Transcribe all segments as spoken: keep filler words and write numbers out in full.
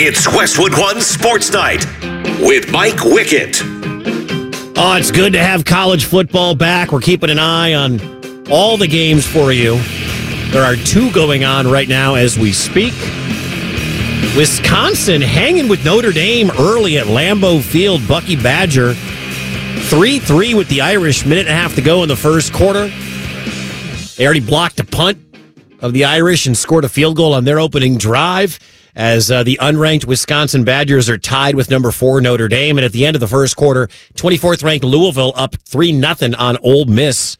It's Westwood One Sports Night with Mike Wickett. Oh, it's good to have college football back. We're keeping an eye on all the games for you. There are two going on right now as we speak. Wisconsin hanging with Notre Dame early at Lambeau Field. Bucky Badger three three with the Irish. Minute and a half to go in the first quarter. They already blocked a punt of the Irish and scored a field goal on their opening drive as uh, the unranked Wisconsin Badgers are tied with number four Notre Dame. And at the end of the first quarter, twenty-fourth ranked Louisville up three nothing on Ole Miss.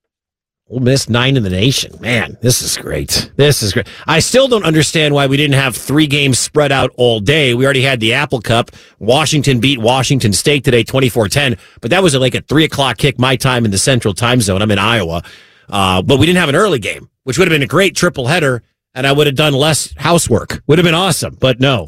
Ole Miss nine in the nation. Man, this is great. This is great. I still don't understand why we didn't have three games spread out all day. We already had the Apple Cup. Washington beat Washington State today twenty-four ten, but that was like a three o'clock kick my time in the Central Time Zone. I'm in Iowa. Uh, but we didn't have an early game, which would have been a great triple header, and I would have done less housework. Would have been awesome, but no.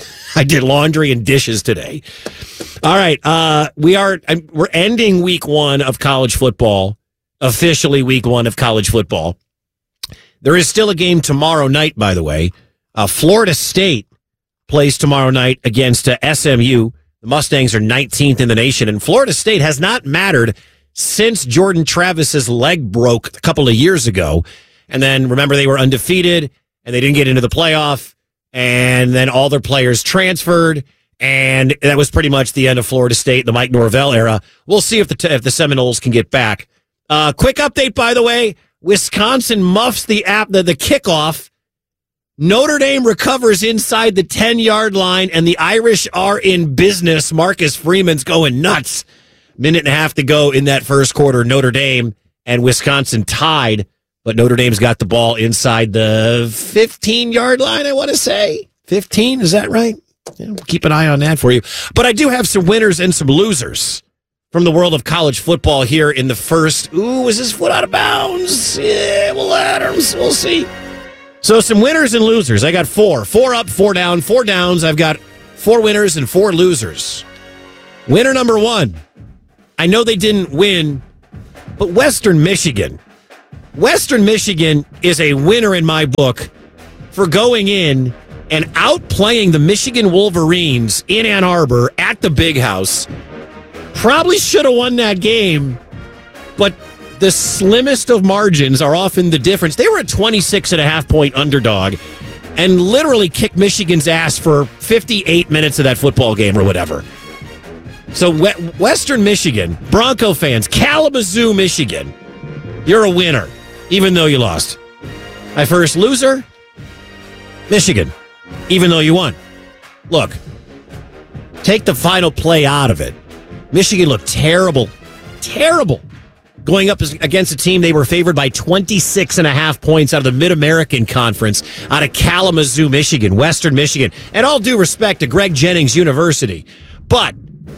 I did laundry and dishes today. All right, uh, we are we're ending week one of college football, officially week one of college football. There is still a game tomorrow night, by the way. Uh, Florida State plays tomorrow night against uh, S M U. The Mustangs are nineteenth in the nation, and Florida State has not mattered since Jordan Travis's leg broke a couple of years ago. And then, remember, they were undefeated, and they didn't get into the playoff, and then all their players transferred, and that was pretty much the end of Florida State, the Mike Norvell era. We'll see if the, if the Seminoles can get back. Uh, quick update, by the way. Wisconsin muffs the app, the, the kickoff. Notre Dame recovers inside the ten-yard line, and the Irish are in business. Marcus Freeman's going nuts. Minute and a half to go in that first quarter. Notre Dame and Wisconsin tied, but Notre Dame's got the ball inside the fifteen-yard line, I want to say. fifteen, is that right? Yeah, we'll keep an eye on that for you. But I do have some winners and some losers from the world of college football here in the first. Ooh, is his foot out of bounds? Yeah, we'll let him. We'll see. So some winners and losers. I got four. Four up, four down, four downs. I've got four winners and four losers. Winner number one. I know they didn't win, but Western Michigan. Western Michigan is a winner in my book for going in and outplaying the Michigan Wolverines in Ann Arbor at the Big House. Probably should have won that game, but the slimmest of margins are often the difference. They were a twenty-six and a half point underdog and literally kicked Michigan's ass for fifty-eight minutes of that football game or whatever. So Western Michigan, Bronco fans, Kalamazoo, Michigan, you're a winner, even though you lost. My first loser, Michigan, even though you won. Look, take the final play out of it. Michigan looked terrible, terrible, going up against a team they were favored by twenty-six and a half points out of the Mid-American Conference, out of Kalamazoo, Michigan, Western Michigan. And all due respect to Greg Jennings University, but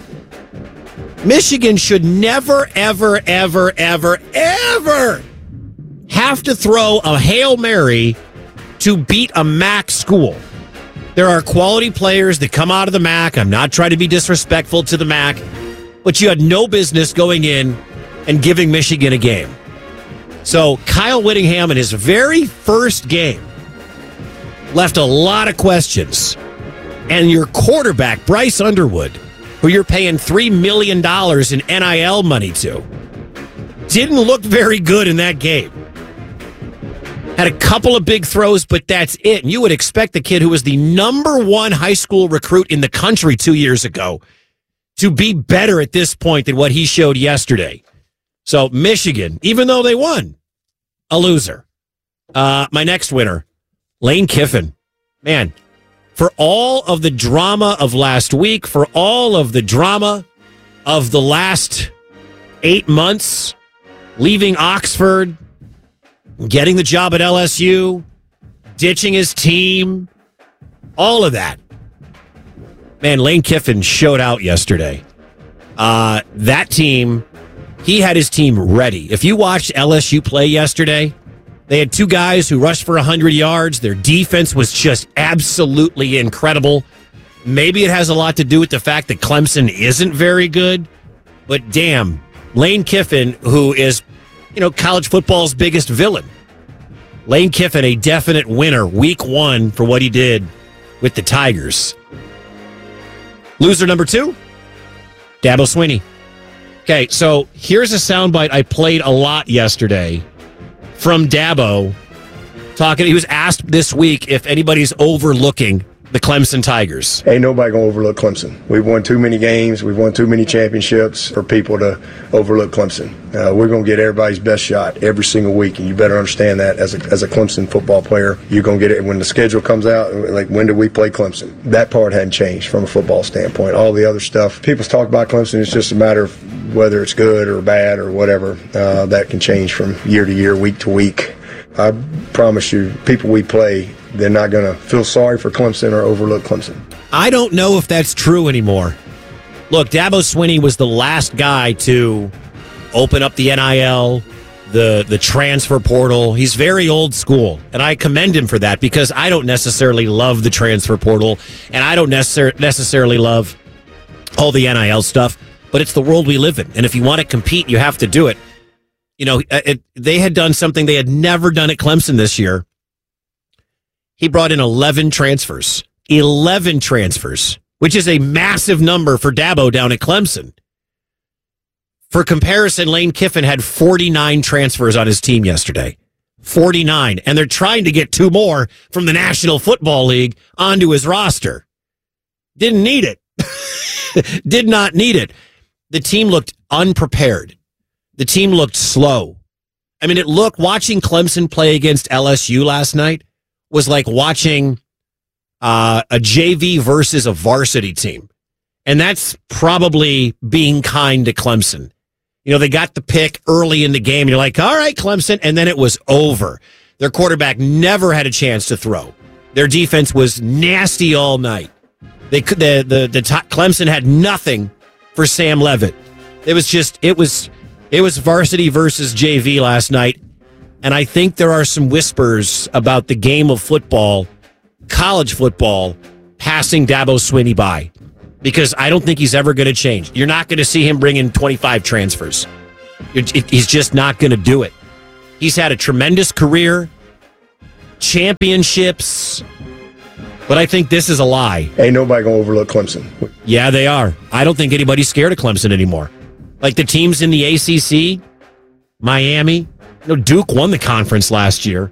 Michigan should never, ever, ever, ever, ever have to throw a Hail Mary to beat a M A C school. There are quality players that come out of the M A C. I'm not trying to be disrespectful to the M A C, but you had no business going in and giving Michigan a game. So Kyle Whittingham in his very first game left a lot of questions. And your quarterback, Bryce Underwood, who you're paying three million dollars in N I L money to, didn't look very good in that game. Had a couple of big throws, but that's it. And you would expect the kid who was the number one high school recruit in the country two years ago to be better at this point than what he showed yesterday. So Michigan, even though they won, a loser. Uh, my next winner, Lane Kiffin. Man, for all of the drama of last week, for all of the drama of the last eight months, leaving Oxford, getting the job at L S U, ditching his team, all of that. Man, Lane Kiffin showed out yesterday. Uh, that team, he had his team ready. If you watched L S U play yesterday, they had two guys who rushed for one hundred yards. Their defense was just absolutely incredible. Maybe it has a lot to do with the fact that Clemson isn't very good, but damn, Lane Kiffin, who is, you know, college football's biggest villain. Lane Kiffin, a definite winner week one for what he did with the Tigers. Loser number two, Dabo Swinney. Okay, so here's a soundbite I played a lot yesterday from Dabo talking. He was asked this week if anybody's overlooking the Clemson Tigers. Ain't nobody going to overlook Clemson. We've won too many games. We've won too many championships for people to overlook Clemson. Uh, we're going to get everybody's best shot every single week, and you better understand that as a, as a Clemson football player. You're going to get it when the schedule comes out, like when do we play Clemson? That part hadn't changed from a football standpoint. All the other stuff, people talk about Clemson, it's just a matter of whether it's good or bad or whatever. Uh, that can change from year to year, week to week. I promise you, people we play, they're not going to feel sorry for Clemson or overlook Clemson. I don't know if that's true anymore. Look, Dabo Swinney was the last guy to open up the N I L, the, the transfer portal. He's very old school, and I commend him for that because I don't necessarily love the transfer portal, and I don't necessar- necessarily love all the N I L stuff, but it's the world we live in, and if you want to compete, you have to do it. You know, it, they had done something they had never done at Clemson this year. He brought in eleven transfers. eleven transfers, which is a massive number for Dabo down at Clemson. For comparison, Lane Kiffin had forty-nine transfers on his team yesterday. forty-nine. And they're trying to get two more from the National Football League onto his roster. Didn't need it. Did not need it. The team looked unprepared. The team looked slow. I mean, it looked, watching Clemson play against L S U last night was like watching uh, a J V versus a varsity team. And that's probably being kind to Clemson. You know, they got the pick early in the game. And you're like, all right, Clemson. And then it was over. Their quarterback never had a chance to throw. Their defense was nasty all night. They could, the, the, the, Clemson had nothing for Sam Leavitt. It was just, it was, it was varsity versus J V last night. And I think there are some whispers about the game of football, college football, passing Dabo Swinney by. Because I don't think he's ever going to change. You're not going to see him bring in twenty-five transfers. You're, he's just not going to do it. He's had a tremendous career, championships, but I think this is a lie. Ain't nobody going to overlook Clemson. Yeah, they are. I don't think anybody's scared of Clemson anymore. Like the teams in the A C C, Miami. You know, Duke won the conference last year.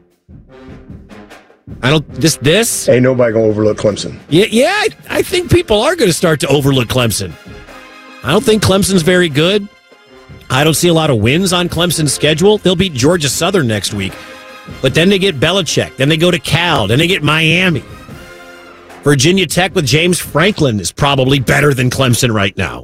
I don't, this, this. Ain't nobody going to overlook Clemson. Yeah, yeah, I, I think people are going to start to overlook Clemson. I don't think Clemson's very good. I don't see a lot of wins on Clemson's schedule. They'll beat Georgia Southern next week. But then they get Belichick. Then they go to Cal. Then they get Miami. Virginia Tech with James Franklin is probably better than Clemson right now.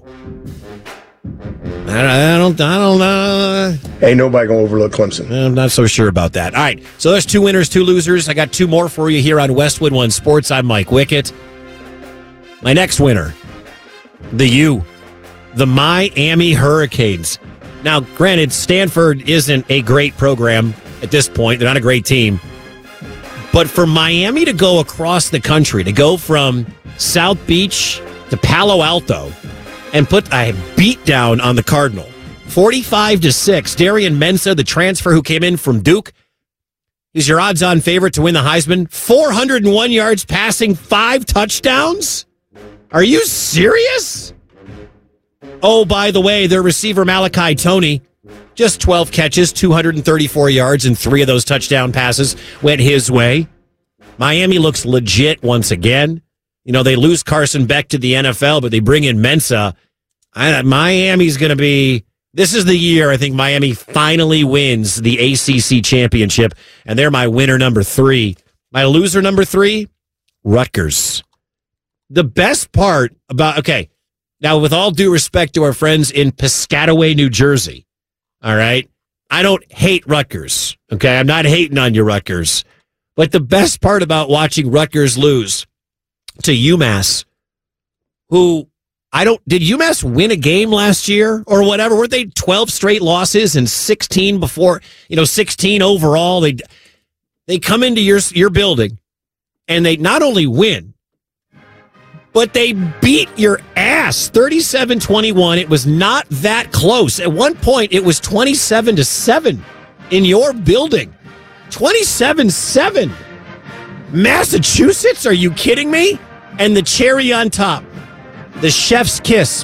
I don't, I don't know. Ain't nobody going to overlook Clemson. I'm not so sure about that. All right, so there's two winners, two losers. I got two more for you here on Westwood One Sports. I'm Mike Wickett. My next winner, the U, the Miami Hurricanes. Now, granted, Stanford isn't a great program at this point. They're not a great team. But for Miami to go across the country, to go from South Beach to Palo Alto, and put a beat down on the Cardinal. forty-five to six. Darian Mensah, the transfer who came in from Duke, is your odds-on favorite to win the Heisman. four hundred one yards passing, five touchdowns? Are you serious? Oh, by the way, their receiver Malachi Toney, just twelve catches, two hundred thirty-four yards, and three of those touchdown passes went his way. Miami looks legit once again. You know, they lose Carson Beck to the N F L, but they bring in Mensah. I, Miami's going to be... This is the year I think Miami finally wins the A C C championship, and they're my winner number three. My loser number three, Rutgers. The best part about... Okay, now with all due respect to our friends in Piscataway, New Jersey, all right? I don't hate Rutgers, okay? I'm not hating on you, Rutgers. But the best part about watching Rutgers lose to UMass, who I don't, did UMass win a game last year or whatever? Weren't they twelve straight losses and sixteen before, you know, sixteen overall? They they come into your your building and they not only win, but they beat your ass thirty-seven twenty-one. It was not that close. At one point, it was twenty-seven to seven in your building. twenty-seven seven. Massachusetts? Are you kidding me? And the cherry on top, the chef's kiss,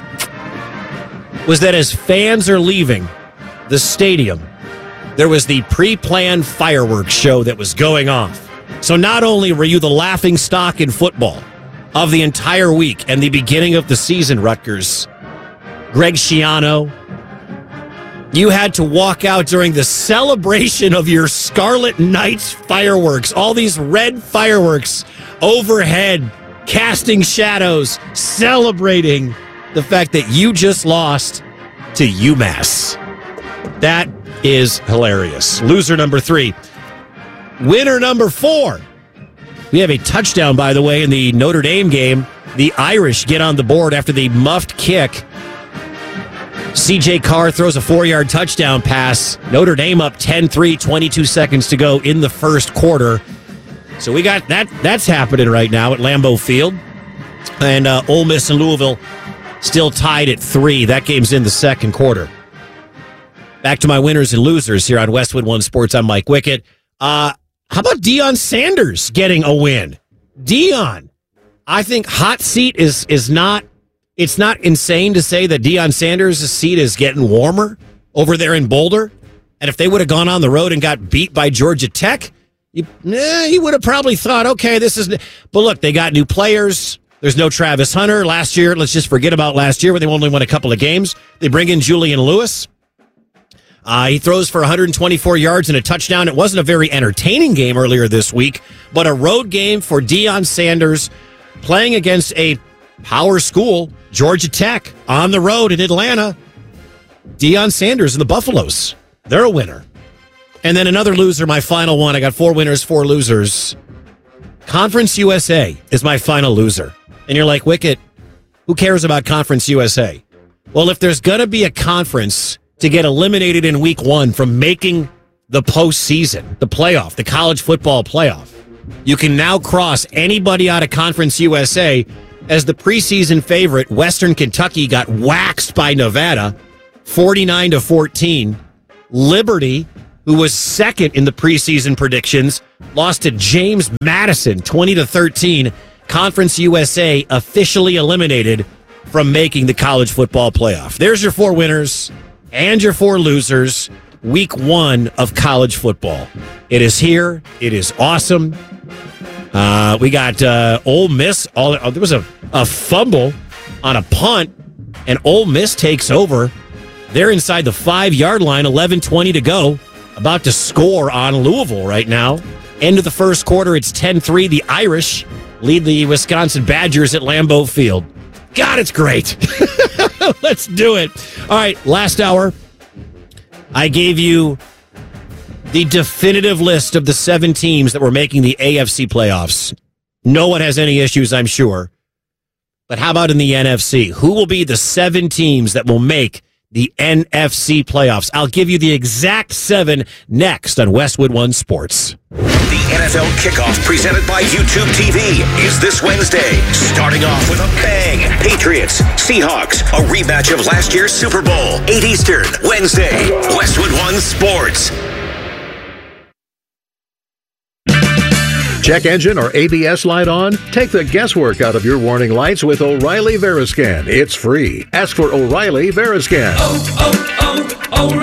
was that as fans are leaving the stadium, there was the pre-planned fireworks show that was going off. So not only were you the laughing stock in football of the entire week and the beginning of the season, Rutgers, Greg Schiano, you had to walk out during the celebration of your Scarlet Knights fireworks, all these red fireworks overhead, casting shadows, celebrating the fact that you just lost to UMass. That is hilarious. Loser number three. Winner number four. We have a touchdown, by the way, in the Notre Dame game. The Irish get on the board after the muffed kick. C J Carr throws a four-yard touchdown pass. Notre Dame up ten three, twenty-two seconds to go in the first quarter. So we got that. That's happening right now at Lambeau Field. And uh, Ole Miss and Louisville still tied at three. That game's in the second quarter. Back to my winners and losers here on Westwood One Sports. I'm Mike Wickett. Uh, how about Deion Sanders getting a win? Deion, I think hot seat is is not, it's not insane to say that Deion Sanders' seat is getting warmer over there in Boulder. And if they would have gone on the road and got beat by Georgia Tech, you, eh, he would have probably thought, okay, this is... But look, they got new players. There's no Travis Hunter. Last year, let's just forget about last year where they only won a couple of games. They bring in Julian Lewis. Uh, he throws for one hundred twenty-four yards and a touchdown. It wasn't a very entertaining game earlier this week, but a road game for Deion Sanders playing against a power school, Georgia Tech, on the road in Atlanta. Deion Sanders and the Buffaloes. They're a winner. And then another loser, my final one. I got four winners, four losers. Conference U S A is my final loser. And you're like, Wickett, who cares about Conference U S A? Well, if there's going to be a conference to get eliminated in week one from making the postseason, the playoff, the college football playoff, you can now cross anybody out of Conference U S A. As the preseason favorite, Western Kentucky got waxed by Nevada, forty-nine to fourteen. Liberty, who was second in the preseason predictions, lost to James Madison, twenty to thirteen. Conference U S A officially eliminated from making the college football playoff. There's your four winners and your four losers. Week one of college football. It is here. It is awesome. Uh, we got uh, Ole Miss. All, oh, there was a, a fumble on a punt, and Ole Miss takes over. They're inside the five-yard line, eleven twenty to go. About to score on Louisville right now. End of the first quarter, it's ten three. The Irish lead the Wisconsin Badgers at Lambeau Field. God, it's great. Let's do it. All right, last hour, I gave you the definitive list of the seven teams that were making the A F C playoffs. No one has any issues, I'm sure. But how about in the N F C? Who will be the seven teams that will make the N F C playoffs? I'll give you the exact seven next on Westwood One Sports. The N F L kickoff presented by YouTube T V is this Wednesday. Starting off with a bang. Patriots, Seahawks, a rematch of last year's Super Bowl. eight Eastern, Wednesday. Westwood One Sports. Check engine or A B S light on? Take the guesswork out of your warning lights with O'Reilly Veriscan. It's free. Ask for O'Reilly Veriscan. Oh,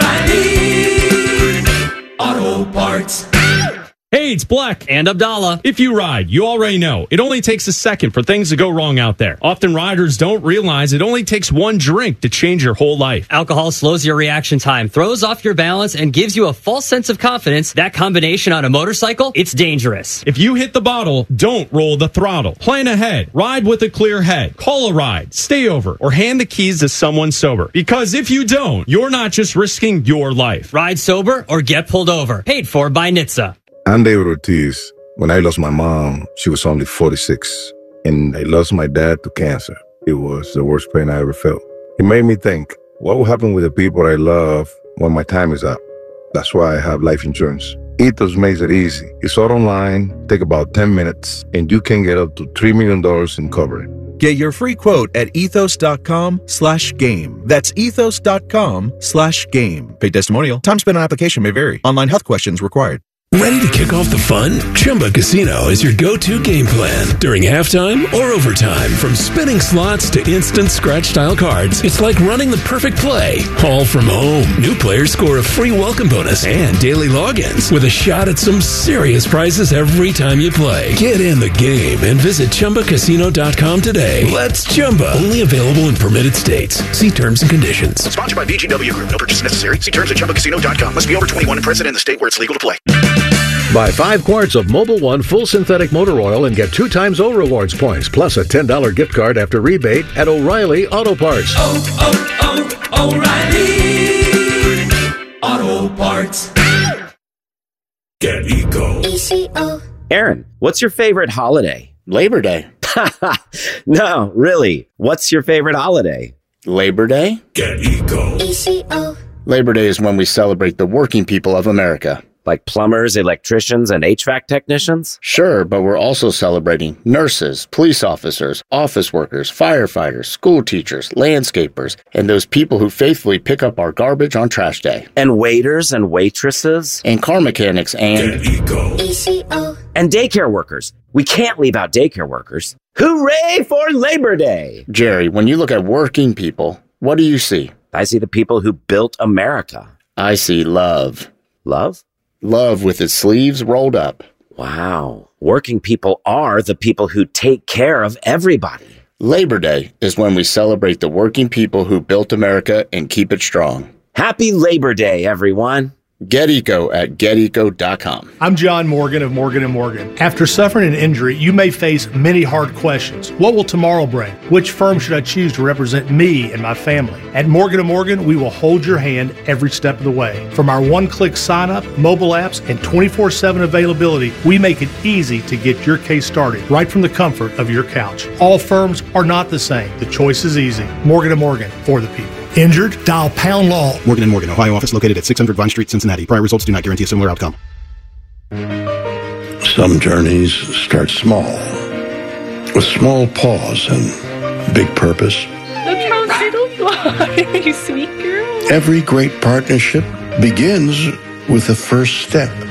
oh, oh, O'Reilly Auto Parts. Hey, it's Black. And Abdallah. If you ride, you already know. It only takes a second for things to go wrong out there. Often riders don't realize it only takes one drink to change your whole life. Alcohol slows your reaction time, throws off your balance, and gives you a false sense of confidence. That combination on a motorcycle, it's dangerous. If you hit the bottle, don't roll the throttle. Plan ahead. Ride with a clear head. Call a ride. Stay over. Or hand the keys to someone sober. Because if you don't, you're not just risking your life. Ride sober or get pulled over. Paid for by N H T S A. I'm David Ortiz. When I lost my mom, she was only forty-six, and I lost my dad to cancer. It was the worst pain I ever felt. It made me think, what will happen with the people I love when my time is up? That's why I have life insurance. Ethos makes it easy. It's all online, take about ten minutes, and you can get up to three million dollars in coverage. Get your free quote at ethos.com slash game. That's ethos.com slash game. Paid testimonial. Time spent on application may vary. Online health questions required. Ready to kick off the fun? Chumba Casino is your go-to game plan during halftime or overtime. From spinning slots to instant scratch-style cards, it's like running the perfect play, all from home. New players score a free welcome bonus and daily logins with a shot at some serious prizes every time you play. Get in the game and visit Chumba Casino dot com today. Let's Chumba. Only available in permitted states. See terms and conditions. Sponsored by B G W Group. No purchase necessary. See terms at Chumba Casino dot com. Must be over twenty-one and present in the state where it's legal to play. Buy five quarts of Mobil One full synthetic motor oil and get two times O Rewards points, plus a ten dollars gift card after rebate at O'Reilly Auto Parts. Oh, oh, oh, O'Reilly Auto Parts. Get Eco. E C O. Aaron, what's your favorite holiday? Labor Day. No, really. What's your favorite holiday? Labor Day? Get Eco. E C O. Labor Day is when we celebrate the working people of America. Like plumbers, electricians, and H V A C technicians? Sure, but we're also celebrating nurses, police officers, office workers, firefighters, school teachers, landscapers, and those people who faithfully pick up our garbage on trash day. And waiters and waitresses? And car mechanics and... Get Eco. E C O. And daycare workers. We can't leave out daycare workers. Hooray for Labor Day! Jerry, when you look at working people, what do you see? I see the people who built America. I see love. Love? Love with its sleeves rolled up. Wow. Working people are the people who take care of everybody. Labor Day is when we celebrate the working people who built America and keep it strong. Happy Labor Day, everyone. Get Eco at get eco dot com. I'm John Morgan of Morgan and Morgan. After suffering an injury, you may face many hard questions. What will tomorrow bring? Which firm should I choose to represent me and my family? At Morgan and Morgan, we will hold your hand every step of the way. From our one-click sign-up, mobile apps, and twenty-four seven availability, we make it easy to get your case started right from the comfort of your couch. All firms are not the same. The choice is easy. Morgan and Morgan, for the people. Injured? Dial pound law. Morgan and Morgan, Ohio office located at six hundred Vine Street, Cincinnati. Prior results do not guarantee a similar outcome. Some journeys start small, with small pause and big purpose. Look how little fly, you sweet girl. Every great partnership begins with the first step.